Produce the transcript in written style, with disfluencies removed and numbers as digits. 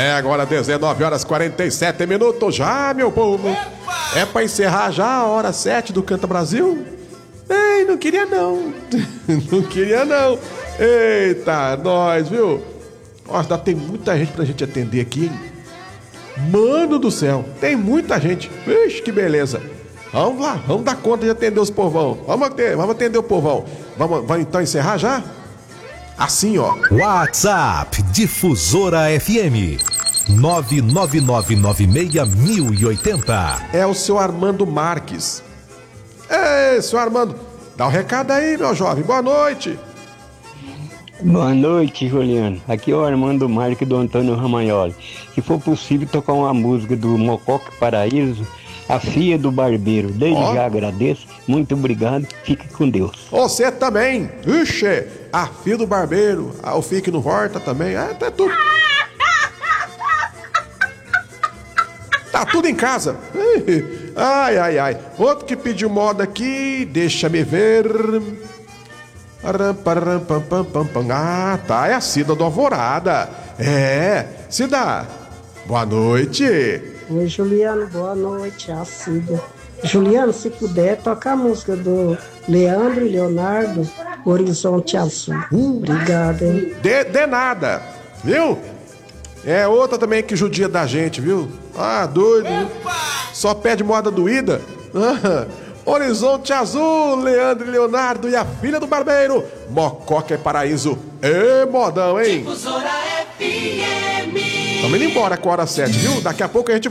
Agora 19 horas 47 minutos já, meu povo. Opa! É pra encerrar já a hora 7 do Canta Brasil? Ei, não queria não. Não queria não. Eita, nós, viu? Nossa, tem muita gente pra gente atender aqui, hein? Mano do céu, tem muita gente. Vixe, que beleza. Vamos lá, vamos dar conta de atender os povão. Vamos atender o povão. Vamos então encerrar já? Assim, ó. WhatsApp Difusora FM 999961080. É o seu Armando Marques. Ei, seu Armando, dá um recado aí, meu jovem. Boa noite. Boa noite, Juliano. Aqui é o Armando Marques do Antônio Ramagnoli. Se for possível, tocar uma música do Mocoque Paraíso, A Filha do Barbeiro. Desde já agradeço. Muito obrigado. Fique com Deus. Você também. Ixi, A Filha do Barbeiro. O Fique no Volta também. Tá tudo. Tá tudo em casa. Ai, ai, ai. Outro que pediu moda aqui, deixa-me ver. Ah, tá, é a Cida do Alvorada. Cida, boa noite. Oi, Juliano, boa noite, a Cida. Juliano, se puder, toca a música do Leandro e Leonardo, Horizonte Azul. Obrigado, hein? De nada, viu? É outra também que judia da gente, viu? Ah, doido. Só pede moda doída. Horizonte Azul, Leandro e Leonardo e a Filha do Barbeiro. Mococa é Paraíso. Modão, hein? Difusora FM. Tamo indo embora com a hora 7, viu? Daqui a pouco a gente